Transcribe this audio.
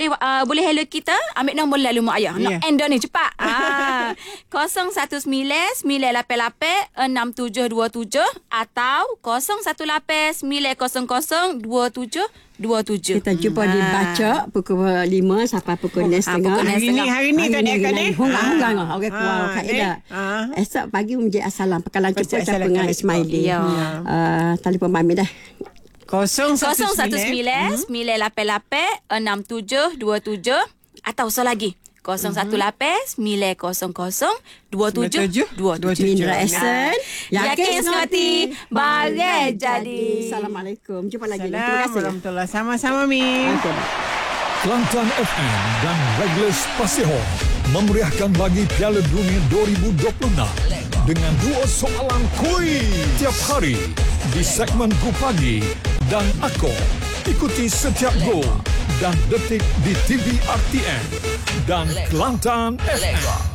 boleh hello kita. Ambil nombor lalu mak ayah. Nak end dah ni cepat. 019-988-6727 atau 018-900-2727. Kita jumpa di Baca pukul 5 sampai pukul 6.30. Hari ni kan dia kali. Honggang orang kuat kaedah. Esok pagi menjadi asalam pekalan cepat dengan Ismaili. Telefon mami dah. 019-988-6727 atau so lagi 018-900-2727. Mindra Esen. Yakin sekali bagai jadi. Assalamualaikum. Jumpa lagi. Terima kasih. Sama-sama Mi. Kelantan FM dan Reglis Pasihon memeriahkan lagi Piala Dunia 2026 dengan 2 soalan kuis tiap hari di segmen Go Pagi dan Ako. Ikuti setiap gol dan detik di TV RTM dan Kelantan FM.